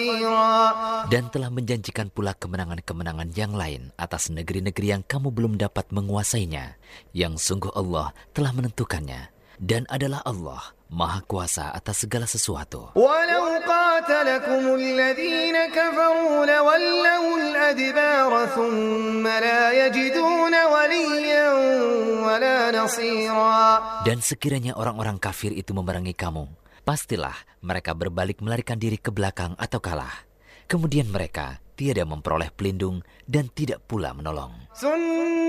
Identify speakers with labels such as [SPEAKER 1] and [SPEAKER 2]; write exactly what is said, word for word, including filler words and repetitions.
[SPEAKER 1] Dan telah menjanjikan pula kemenangan-kemenangan yang lain atas negeri-negeri yang kamu belum dapat menguasainya, yang sungguh Allah telah menentukannya, dan adalah Allah Maha Kuasa atas segala sesuatu.
[SPEAKER 2] وَلَوْ قَاتَلَكُمُ الَّذِينَ كَفَرُوا لَوَلَّوُا الْأَدْبَارَ ثُمَّ لَا يَجِدُونَ وَلِيًّا وَلَا نَصِيرًا.
[SPEAKER 1] Dan sekiranya orang-orang kafir itu memerangi kamu, pastilah mereka berbalik melarikan diri ke belakang atau kalah. Kemudian mereka tiada memperoleh pelindung dan tidak pula menolong.